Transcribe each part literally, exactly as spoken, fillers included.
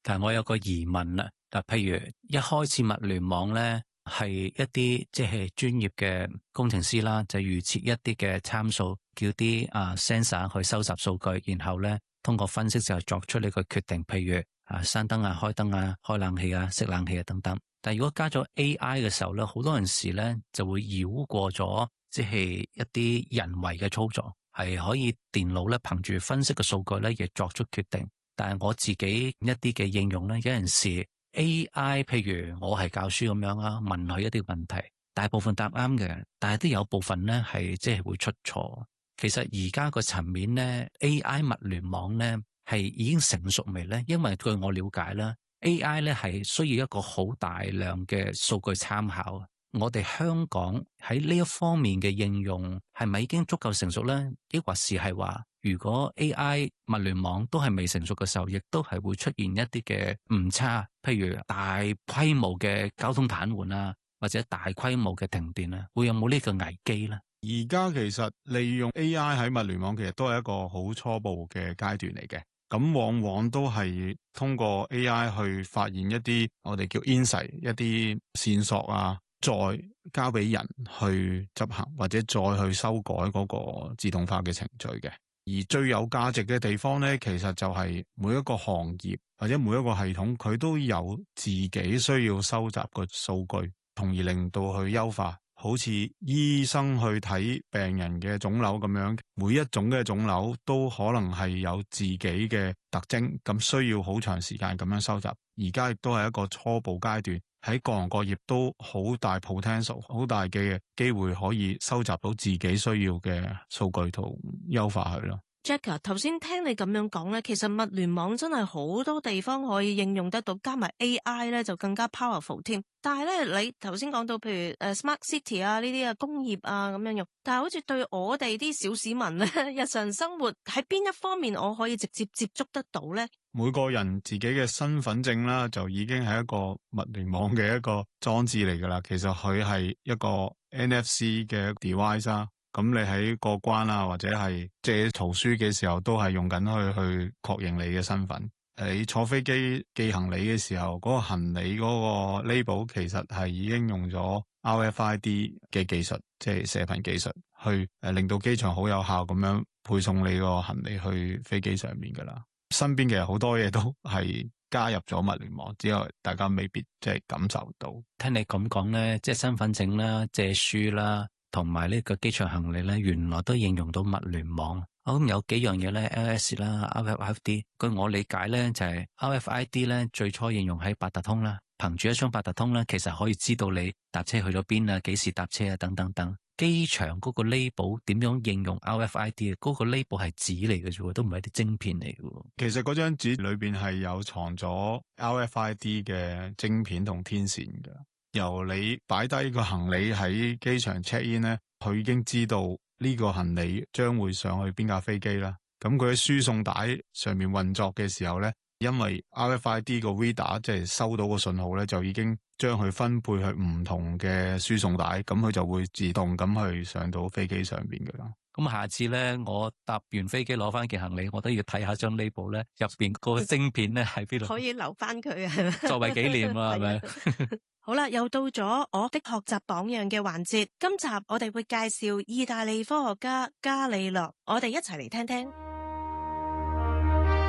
但係我有個疑問啦，嗱，譬如一開始物聯網咧係一啲即係專業嘅工程師啦，就預設一啲嘅參數，叫啲啊 sensor 去收集數據，然後咧通過分析就作出呢個決定，譬如啊閂燈啊、開燈啊、開冷氣啊、熄冷氣啊等等。但係如果加咗 A I 嘅時候咧，好多陣時咧就會繞過咗即係一啲人為嘅操作，係可以電腦咧憑住分析嘅數據咧亦作出決定。但係我自己一啲嘅應用咧，有陣時 A I 譬如我係教書咁樣啊，問佢一啲問題，大部分答啱嘅，但係都有部分咧係即係會出錯。其實而家個層面咧 A I 物聯網咧係已經成熟未咧？因為據我了解啦，A I 咧係需要一個好大量嘅數據參考。我哋香港喺呢一方面嘅應用係咪已經足夠成熟呢？抑或是係話如果 A I 物聯網都係未成熟嘅時候，亦都係會出現一啲嘅誤差，譬如大規模嘅交通癱瘓啊，或者大規模嘅停電啊，會有冇呢個危機呢？ 而家其實利用 A I 喺物聯網其實都係一個好初步嘅階段嚟嘅，咁往往都係通過 A I 去發現一啲我哋叫 insight 一啲線索啊，再交俾人去執行，或者再去修改嗰個自動化嘅程序嘅。而最有價值嘅地方呢，其實就係每一個行業或者每一個系統，佢都有自己需要收集嘅數據，從而令到去優化。好似醫生去睇病人嘅腫瘤咁樣，每一種嘅腫瘤都可能係有自己嘅特徵，咁需要好長時間咁樣收集。而家亦都係一個初步階段，喺各行各業都好大 potential， 好大嘅機會可以收集到自己需要嘅數據同優化佢咯。 Jack 頭先聽你咁樣講咧，其實物聯網真係好多地方可以應用得到，加埋 A I 咧就更加 powerful 添。但係咧，你頭先講到譬如誒 smart city 啊呢啲啊工業啊咁樣用，但係好似對我哋啲小市民咧，日常生活喺邊一方面我可以直接接觸得到咧？ 每個人自己嘅身份證啦，就已經係一個物聯網嘅一個裝置嚟噶啦。其實佢係一個 N F C 嘅 device 啊。咁你喺過關啊，或者係借圖書嘅時候，都係用緊去去確認你嘅身份。你坐飛機寄行李嘅時候，嗰個行李嗰個 label 其實係已經用咗 R F I D 嘅技術，即係射頻技術，去誒令到機場好有效咁樣配送你個行李去飛機上面噶啦。身邊嘅好多嘢都係加入咗物聯網，之後大家未必即係感受到。 聽你咁講咧，即係身份證啦、借書啦，同埋呢個機場行李咧，原來都應用到物聯網。咁有幾樣嘢咧 ，L S 啦、R F I D。據我理解咧，就係 R F I D 咧，最初應用喺八達通啦，憑住一張八達通咧，其實可以知道你搭車去咗邊啊，幾時搭車啊，等等等。機場嗰個 label 點樣應用 R F I D 啊？嗰個 label 係紙嚟嘅啫，都唔係啲晶片嚟嘅。 其實嗰張紙裏邊係有藏咗 R F I D 嘅晶片同天線嘅。由你擺低個行李喺機場 check in 咧，佢已經知道呢個行李將會上去邊架飛機啦。咁佢喺輸送帶上面運作嘅時候咧，因為 R F I D 個 reader 即係收到個信號咧，就已經將佢分配去唔同嘅輸送帶，咁佢就會自動咁去上到飛機上邊噶啦。 咁下次咧，我搭完飛機攞翻件行李，我都要睇下張 label 咧，入邊個晶片咧喺邊度， 可以留翻佢係咪？ 作為紀念啊，係咪？ 好啦，又到咗我的學習榜樣嘅環節。今集我哋會介紹意大利科學家伽利略，我哋一齊嚟聽聽。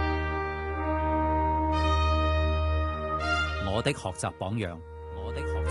我的學習榜樣，我的學習。